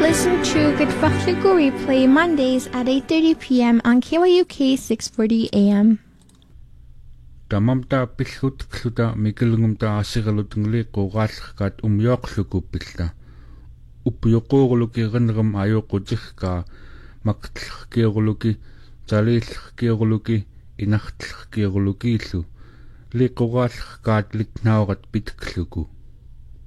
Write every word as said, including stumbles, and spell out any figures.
listen to Good Fachligo replay Mondays at eight thirty p m on K Y U K six forty A M. Tamamta pillut kluta mikilungumta asigalutungli qoqaallqaat umyoqlukupilla. Upyoqoorluki renram ayoqutikka maqtlqkiorluki talillqkiorluki inartlqkiorlukiillu liqoqaallqaat litnaorat pitkluku.